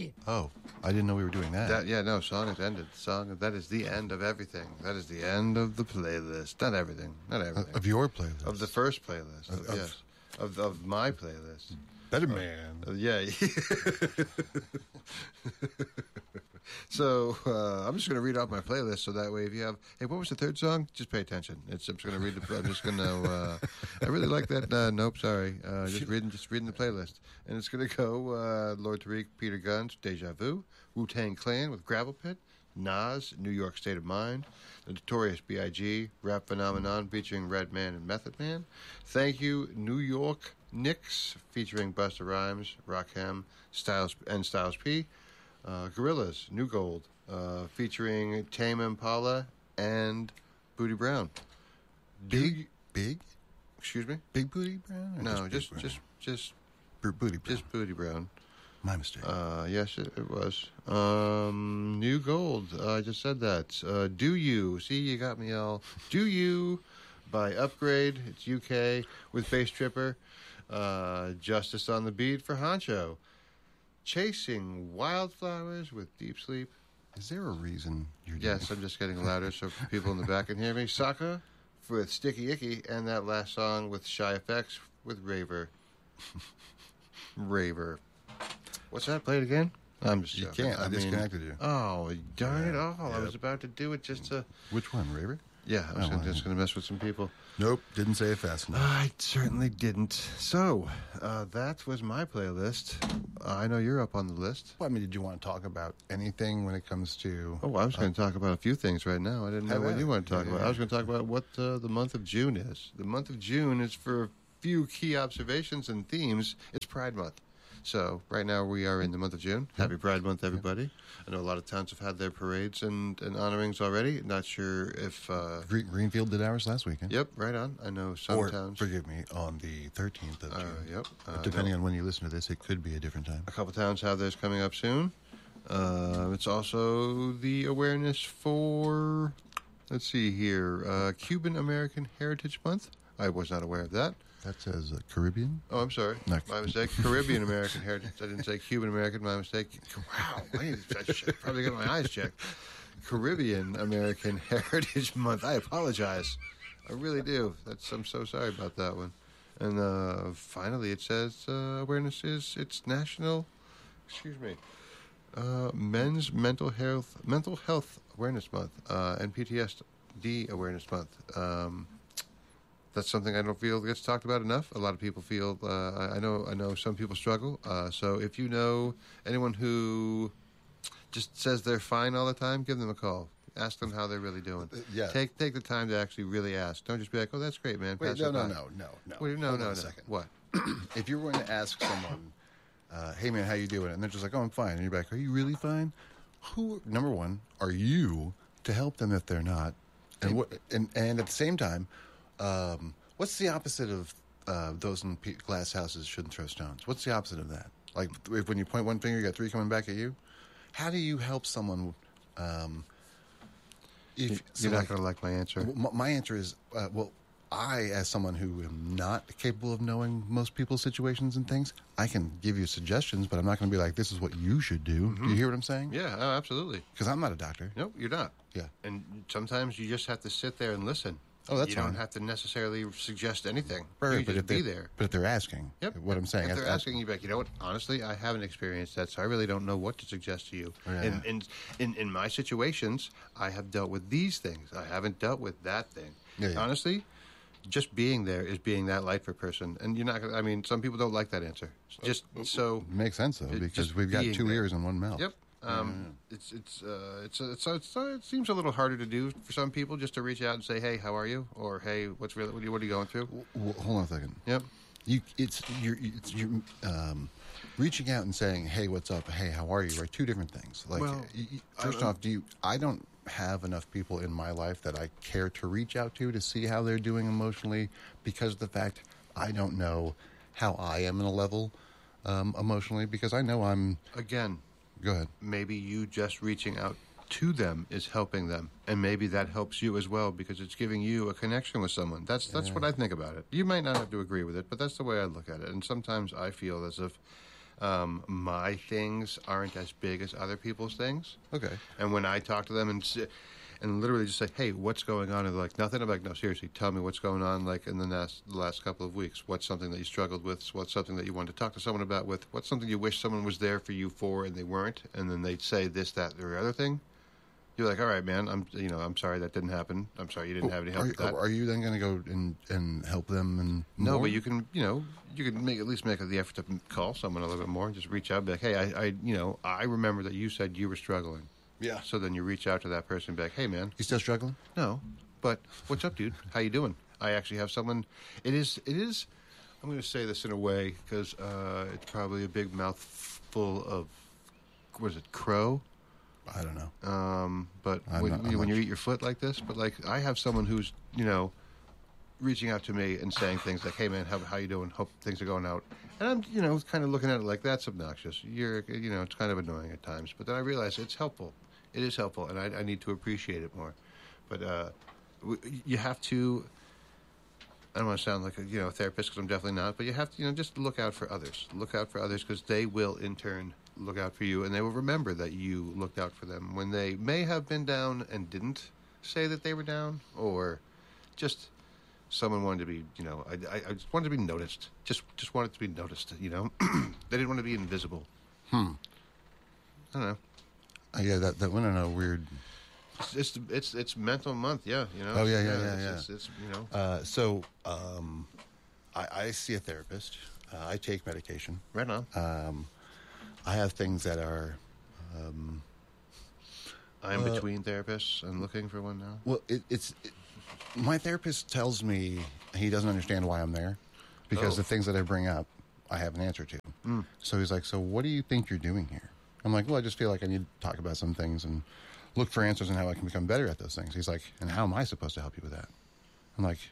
already? Oh, I didn't know we were doing that. Song has ended. That is the end of everything. That is the end of the playlist. Not everything. Of your playlist. Of the first playlist. Yes. Of my playlist. Better man. Yeah. So I'm just going to read off my playlist, so that way if you have, hey, what was the third song? Just pay attention. I'm just going to read I'm just going to. I really like that. Nope, sorry. Just reading the playlist, and it's going to go Lord Tariq, Peter Guns, Deja Vu, Wu-Tang Clan with Gravel Pit, Nas, New York State of Mind, The Notorious B.I.G., Rap Phenomenon featuring Redman and Method Man. Thank You, New York Knicks featuring Busta Rhymes, Rakim, Styles P. Gorillaz, New Gold, featuring Tame Impala and Booty Brown. Big? Excuse me? Big Booty Brown? No, just Booty Brown. Just Booty Brown. My mistake. Yes, it was. New Gold. I just said that. Do You? See, you got me all. Do You by Upgrade. It's UK with Bass Tripper. Justice on the Beat for Honcho. Chasing Wildflowers with Deep Sleep. Is there a reason you're doing Yes, I'm just getting louder so people in the back can hear me. Saka with Sticky Icky, and that last song with Shy FX with Raver. Raver. What's that? Play it again? I'm just joking. You can't. I disconnected you. Oh, darn it all. Yep. I was about to do it just to... Which one, Raver? Yeah, I was just going to mess with some people. Nope, didn't say it fast enough. I certainly didn't. So, that was my playlist. I know you're up on the list. Well, I mean, did you want to talk about anything when it comes to... Oh, I was going to talk about a few things right now. I didn't know what you want to talk about. I was going to talk about what the month of June is. The month of June is, for a few key observations and themes, it's Pride Month. So, right now we are in the month of June. Happy Pride Month, everybody. Yep. I know a lot of towns have had their parades and honorings already. Not sure if... Greenfield did ours last weekend. Yep, right on. I know some towns... forgive me, on the 13th of June. Yep. Depending on when you listen to this, it could be a different time. A couple towns have theirs coming up soon. It's also the awareness for... Let's see here. Cuban American Heritage Month. I was not aware of that. That says Caribbean? Oh, I'm sorry. No. My mistake. Caribbean American Heritage. I didn't say Cuban American. My mistake. Wow. I should probably get my eyes checked. Caribbean American Heritage Month. I apologize. I really do. I'm so sorry about that one. And finally, it says awareness is it's National. Excuse me. Men's Mental Health Awareness Month and PTSD Awareness Month. That's something I don't feel gets talked about enough. A lot of people feel. I know some people struggle. So if you know anyone who just says they're fine all the time, give them a call. Ask them how they're really doing. Yeah. Take the time to actually really ask. Don't just be like, "Oh, that's great, man." Wait, no. Wait, no. A second. What? If you're going to ask someone, "Hey, man, how you doing?" and they're just like, "Oh, I'm fine," and you're like, "Are you really fine?" Who, number one, are you to help them if they're not? And and at the same time. What's the opposite of those in glass houses shouldn't throw stones? What's the opposite of that? Like, if when you point one finger, you got three coming back at you? How do you help someone if... You're not going to like my answer. My answer is, I, as someone who am not capable of knowing most people's situations and things, I can give you suggestions, but I'm not going to be like, this is what you should do. Mm-hmm. Do you hear what I'm saying? Yeah, absolutely. Because I'm not a doctor. Nope, you're not. Yeah. And sometimes you just have to sit there and listen. Oh, that's fine. You don't have to necessarily suggest anything. Right, you just be there. But if they're asking, yep. What I'm saying. If they're asking, you're like, you know what, honestly, I haven't experienced that, so I really don't know what to suggest to you. Yeah. In my situations, I have dealt with these things. I haven't dealt with that thing. Yeah. Honestly, just being there is being that light for a person. And you're not going to, I mean, some people don't like that answer. Just so. Makes sense, though, because we've got two ears and one mouth. Yep. It seems a little harder to do for some people just to reach out and say, "Hey, how are you?" or "Hey, what are you going through?" Well, hold on a second. Yep. You're reaching out and saying, "Hey, what's up? Hey, how are you?" Right, two different things. Like, first off, I don't have enough people in my life that I care to reach out to see how they're doing emotionally, because of the fact I don't know how I am in a level emotionally, because I know I'm again. Go ahead. Maybe you just reaching out to them is helping them, and maybe that helps you as well because it's giving you a connection with someone. That's what I think about it. You might not have to agree with it, but that's the way I look at it. And sometimes I feel as if my things aren't as big as other people's things. Okay. And when I talk to them and literally just say, "Hey, what's going on?" and they're like, "Nothing." I'm like, "No, seriously, tell me what's going on. Like in the last couple of weeks, what's something that you struggled with? What's something that you wanted to talk to someone about? With what's something you wish someone was there for you for and they weren't?" And then they'd say this, that, or the other thing. You're like, "All right, man. I'm sorry that didn't happen. I'm sorry you didn't have any help with that." Are you then going to go and help them? And No, more? but you can at least make the effort to call someone a little bit more and just reach out, and be like, "Hey, I remember that you said you were struggling." Yeah. So then you reach out to that person and be like, "Hey, man, You still struggling? no, but what's up, dude? How you doing?" I actually have someone. It is. I'm going to say this in a way because it's probably a big mouthful of, what is it, crow? I don't know. But I'm when, not- you, I'm when not you eat your foot like this, but like I have someone who's reaching out to me and saying things like, "Hey, man, how you doing? Hope things are going out." And I'm kind of looking at it like that's obnoxious. It's kind of annoying at times. But then I realize it's helpful. It is helpful, and I need to appreciate it more. But you have to. I don't want to sound like a therapist because I'm definitely not. But you have to just look out for others. Look out for others because they will in turn look out for you, and they will remember that you looked out for them when they may have been down and didn't say that they were down, or just someone wanted to be. I just wanted to be noticed. Just wanted to be noticed. They didn't want to be invisible. I don't know. Yeah, that went on a weird. It's mental month, yeah. Oh, yeah. It's I see a therapist. I take medication. right on. I have things that are. I'm between therapists and looking for one now. Well, my therapist tells me he doesn't understand why I'm there because the things that I bring up, I have an answer to. So he's like, "So what do you think you're doing here?" I'm like, "Well, I just feel like I need to talk about some things and look for answers and how I can become better at those things." He's like, "And how am I supposed to help you with that?" I'm like,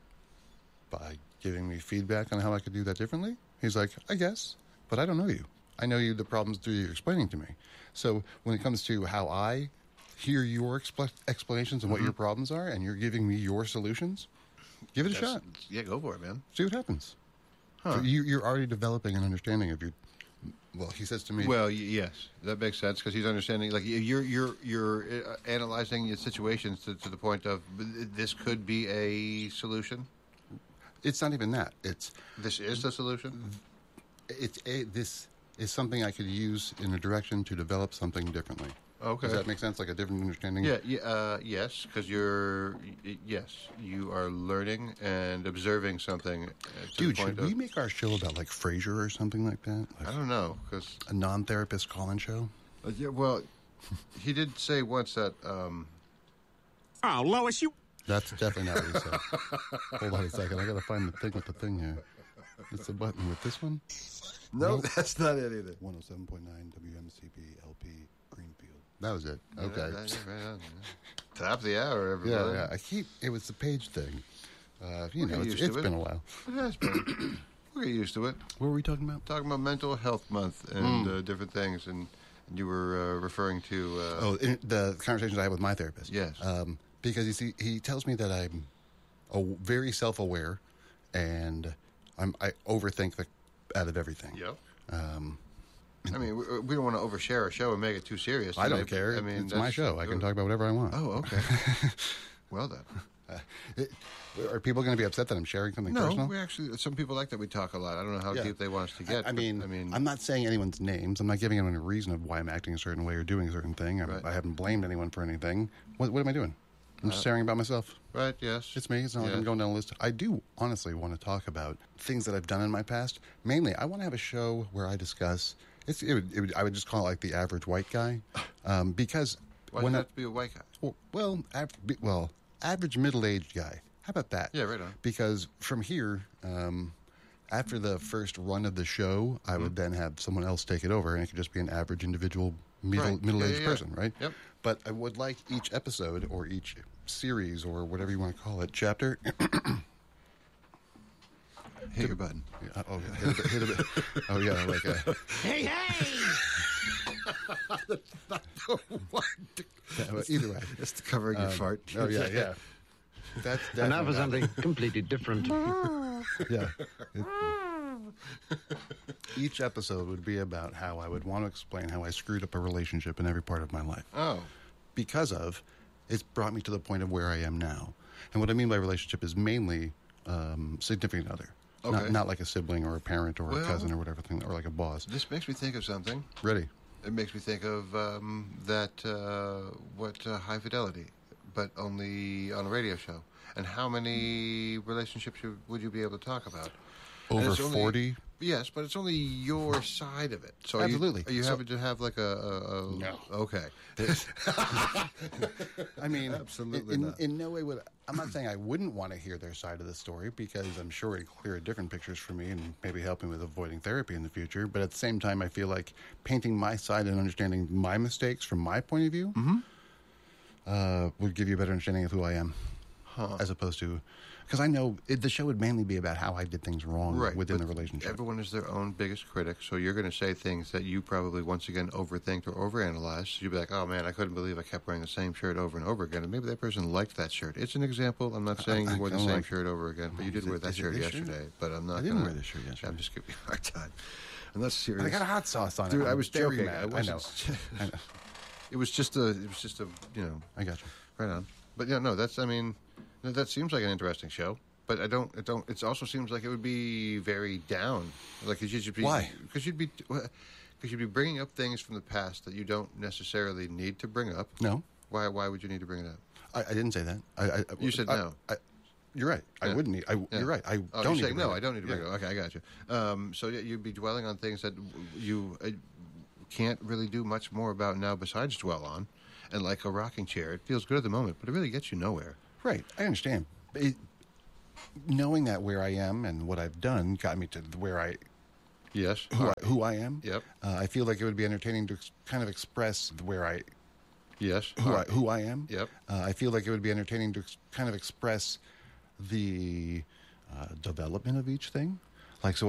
"By giving me feedback on how I could do that differently?" He's like, "I guess, but I don't know you. I know you the problems through you explaining to me. So when it comes to how I hear your explanations and what your problems are, and you're giving me your solutions, give it a shot. Yeah, go for it, man. See what happens." Huh. So you're already developing an understanding of your. Well, he says to me, Well, yes, that makes sense because he's understanding. Like you're analyzing your situations to the point of this could be a solution. it's not even that. This is the solution. This is something I could use in a direction to develop something differently. Okay. Does that make sense? Like a different understanding? Yes, because you are learning and observing something. To Dude, the point should we of, make our show about like Frasier or something like that? I Like don't know because a non-therapist call-in show? well, he did say once that Oh, Lois, you. That's definitely not what he said. Hold on a second. I got to find the thing with the thing here. It's the button with this one. no, that's not it either. 107.9 WMCB LP Greenfield. That was it. Okay. Right on, yeah. Top of the hour, everybody. Yeah. It was the page thing. We'll get used to It's it. been a while. It has been. We'll get used to it. What were we talking about? Talking about Mental Health Month and different things, and you were referring to. The conversations I had with my therapist. Yes. Because you see, he tells me that I'm very self-aware, and I overthink out of everything. Yep. I mean, we don't want to overshare our show and make it too serious. I don't care. I mean, it's my show. I can talk about whatever I want. Oh, okay. Well then. Are people going to be upset that I'm sharing something No, personal? we actually. Some people like that we talk a lot. I don't know how Yeah. deep they want us to get. I mean, I'm not saying anyone's names. I'm not giving anyone a reason of why I'm acting a certain way or doing a certain thing. Right. I haven't blamed anyone for anything. What am I doing? I'm just sharing about myself. right. Yes. It's me. It's not like Yes. I'm going down a list. I do honestly want to talk about things that I've done in my past. Mainly, I want to have a show where I discuss. I would just call it like the average white guy, because Why does it have to be a white guy? average middle-aged guy. How about that? Yeah, right on. Because from here, after the first run of the show, I would then have someone else take it over, and it could just be an average individual Right. middle-aged Yeah. person, right? Yep. But I would like each episode or each series or whatever you want to call it, chapter. Hit your button. Hit a bit. Oh yeah, like a. Hey, hey! Either way. Just covering your fart. Oh yeah. That's And now for definitely something completely different. not- Yeah. Each episode would be about how I would want to explain how I screwed up a relationship in every part of my life. Oh. Because of, it's brought me to the point of where I am now. And what I mean by relationship is mainly significant other. Okay. Not like a sibling or a parent or a Well- cousin or whatever thing, or like a boss. This makes me think of something. Ready? It makes me think of High Fidelity, but only on a radio show. And how many relationships would you be able to talk about? And Over it's only- 40? Yes, but it's only your side of it. So Absolutely. Are you So- having to have like a No. Okay. I mean, Absolutely in, not. in no way would I'm not saying I wouldn't want to hear their side of the story because I'm sure it'd clear different pictures for me and maybe help me with avoiding therapy in the future. But at the same time, I feel like painting my side and understanding my mistakes from my point of view would give you a better understanding of who I am, as opposed to because I know the show would mainly be about how I did things wrong within the but relationship. Everyone is their own biggest critic, so you're going to say things that you probably once again overthink or overanalyze. So you'll be like, "Oh man, I couldn't believe I kept wearing the same shirt over and over again." And maybe that person liked that shirt. It's an example. I'm not saying you wore the kinda same like- shirt over again, but you did Is it- wear that is it shirt this shirt? yesterday. But I'm not. I didn't gonna, wear this shirt yesterday. I'm just giving you a hard time. I'm not serious. But I got a hot sauce on it. Dude, I'm I was very joking. mad. I wasn't. I know. It was just a. I got you. Right on. But yeah, no, that seems like an interesting show. But it also seems like it would be very down. Like you should be. Why? Because you'd be bringing up things from the past that you don't necessarily need to bring up. No. Why would you need to bring it up? I didn't say that. You said no. You're right. I Yeah. wouldn't need. Yeah. You're right. I Oh, don't you're need. saying to bring no. it. I don't need to bring Yeah. it up. Okay, I got you. So yeah, you'd be dwelling on things that you can't really do much more about now besides dwell on. And like a rocking chair, it feels good at the moment, but it really gets you nowhere. Right. I understand. Knowing that where I am and what I've done got me to where Yes. who I am. Yep. I feel like it would be entertaining to kind of express Yes. who I am. Yep. I feel like it would be entertaining to kind of express the development of each thing. Like so.